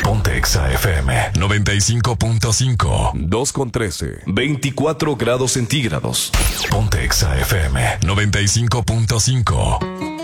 Ponte Exa FM 95.5. 2:13. 24 grados centígrados. Ponte Exa FM 95.5.